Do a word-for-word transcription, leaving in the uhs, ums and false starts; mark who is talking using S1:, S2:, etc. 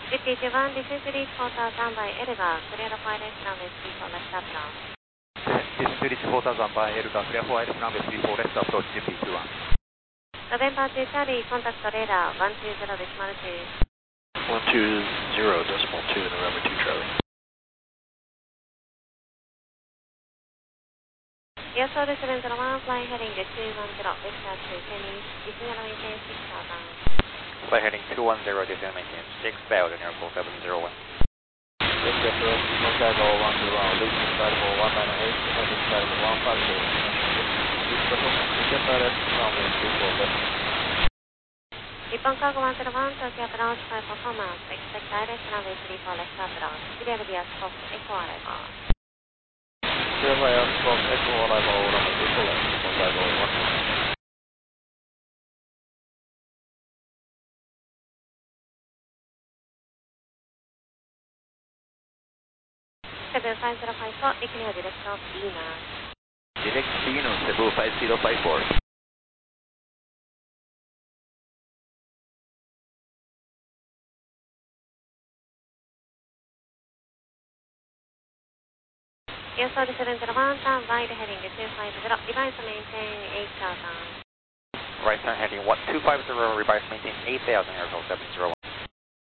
S1: fifty-one, this is Reach Quarter one by Elga, clear of wireless runway three four left approach.
S2: This is Reach Quarter one by Elga, clear for wireless runway three four left approach, G P two one.
S1: November two Charlie, contact radar one two zero decimal two.
S3: one two zero decimal two, November two Charlie.
S1: Air Soul seven zero one, flying heading two one zero, vector to Kenny, descend maintain six thousand.
S2: Fly heading two one zero, descend maintain six thousand, Air Soul seven zero one.
S3: Vector approach, contact all one zero one, leaving excitable one nine eight, descend excitable one five zero. December left, runway three four left.
S1: Nippon Cargo one zero one, Tokyo approach by performance, expect direct runway three four left approach, clear via Scott, Echo arrival.
S3: Clear via Scott, Echo arrival, runway three four left, contact all one zero one.
S1: seven five zero five four, ignore direct of Venus.
S2: Direct Venus, seven five zero five four.
S1: Air Soul seven zero one, turn wide heading two five zero, device maintain eight thousand.
S2: Right turn heading one two five zero, revice maintain eight thousand, Air Soul seven zero one.